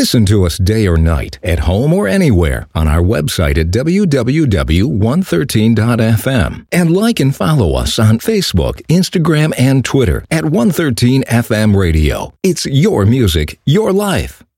Listen to us day or night, at home or anywhere, on our website at www.113.fm. And like and follow us on Facebook, Instagram, and Twitter at 113 FM Radio. It's your music, your life.